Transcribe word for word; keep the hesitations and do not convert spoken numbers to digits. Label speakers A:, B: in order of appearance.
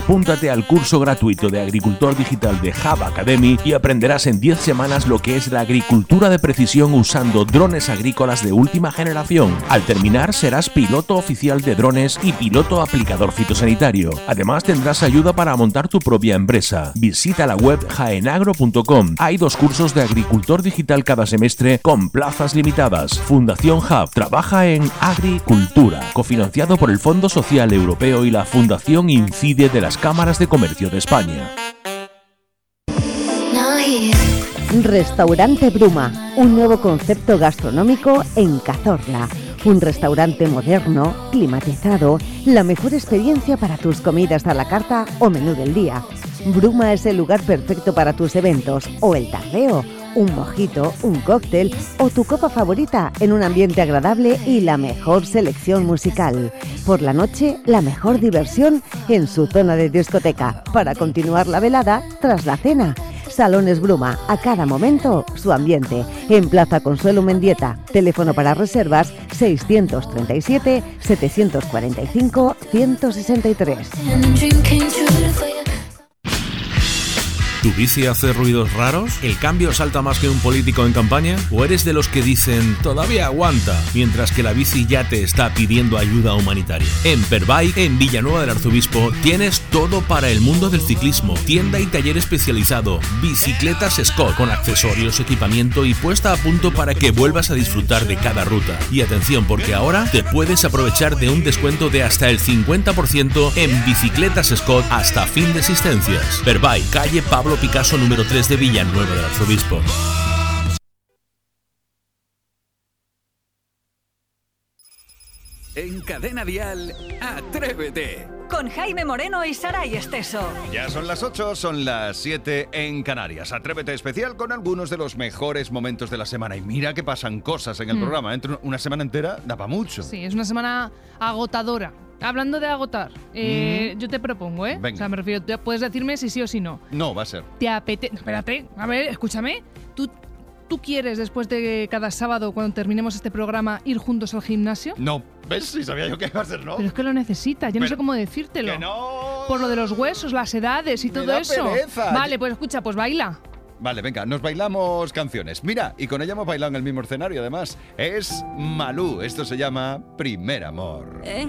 A: Apúntate al curso gratuito de agricultor digital de Hub Academy y aprenderás en diez semanas lo que es la agricultura de precisión usando drones agrícolas de última generación. Al terminar serás piloto oficial de drones y piloto aplicador fitosanitario. Además tendrás ayuda para montar tu propia empresa. Visita la web jaenagro punto com. Hay dos cursos de agricultor digital cada semestre con plazas limitadas. Fundación Hub trabaja en agricultura, cofinanciado por el Fondo Social Europeo y la Fundación Incide de las Cámaras de Comercio de España.
B: Restaurante Bruma, un nuevo concepto gastronómico en Cazorla. Un restaurante moderno, climatizado, la mejor experiencia para tus comidas a la carta o menú del día. Bruma es el lugar perfecto para tus eventos o el tardeo, un mojito, un cóctel o tu copa favorita en un ambiente agradable y la mejor selección musical. Por la noche, la mejor diversión en su zona de discoteca para continuar la velada tras la cena. Salones Bruma, a cada momento su ambiente. En Plaza Consuelo Mendieta, teléfono para reservas seiscientos treinta y siete, setecientos cuarenta y cinco, ciento sesenta y tres.
C: ¿Tu bici hace ruidos raros? ¿El cambio salta más que un político en campaña? ¿O eres de los que dicen, todavía aguanta, mientras que la bici ya te está pidiendo ayuda humanitaria? En Perbike, en Villanueva del Arzobispo, tienes todo para el mundo del ciclismo. Tienda y taller especializado, bicicletas Scott, con accesorios, equipamiento y puesta a punto para que vuelvas a disfrutar de cada ruta. Y atención, porque ahora te puedes aprovechar de un descuento de hasta el cincuenta por ciento en bicicletas Scott hasta fin de existencias. Perbike, calle Pablo Picasso número tres de Villanueva del Arzobispo.
D: En Cadena Dial, Atrévete.
E: Con Jaime Moreno y Saray Esteso.
F: Ya son las ocho, son las siete en Canarias. Atrévete especial con algunos de los mejores momentos de la semana. Y mira que pasan cosas en el mm. programa. Entre una semana entera da para mucho.
G: Sí, es una semana agotadora. Hablando de agotar, eh, mm. yo te propongo, ¿eh?
F: Venga.
G: O sea, me refiero, tú puedes decirme si sí o si no.
F: No, va a ser.
G: ¿Te apetece? Espérate, a ver, escúchame. ¿Tú, ¿Tú quieres, después de cada sábado, cuando terminemos este programa, ir juntos al gimnasio?
F: No. ¿Ves? Sí, sabía yo que iba a ser no.
G: Pero es que lo necesitas, yo
F: Pero,
G: no sé cómo decírtelo.
F: ¡Que no!
G: Por lo de los huesos, las edades y
F: Me
G: todo
F: da
G: eso.
F: pereza.
G: Vale, pues escucha, pues baila.
F: Vale, venga, nos bailamos canciones. Mira, y con ella hemos bailado en el mismo escenario, además. Es Malú, esto se llama Primer Amor.
E: En